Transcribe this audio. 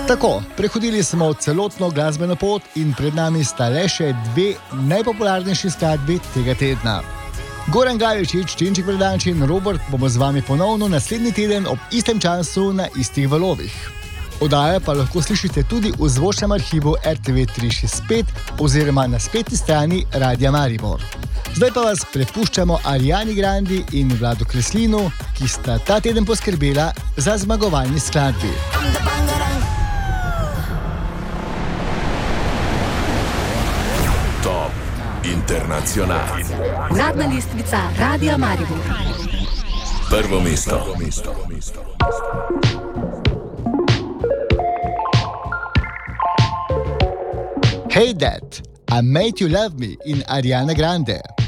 Tako, prehodili smo celotno glasbeno pot in pred nami sta le še dve najpopularnejši skladbi tega tedna. Goran Gajevčič, Tinček Vredanči in Robert bomo z vami ponovno naslednji teden ob istem času na istih valovih. Oddajo pa lahko slišite tudi v zvočnem arhivu RTV 365 oziroma na spletni strani Radia Maribor. Zdaj pa vas prepuščamo Ariani Grande in Vladu Kreslinu, ki sta ta teden poskrbela za zmagovalni skladbi. Top Internacional. Uradna listvica Radia Maribor. Prvo mesto. Hey Dad, I Made You Love Me in Ariana Grande.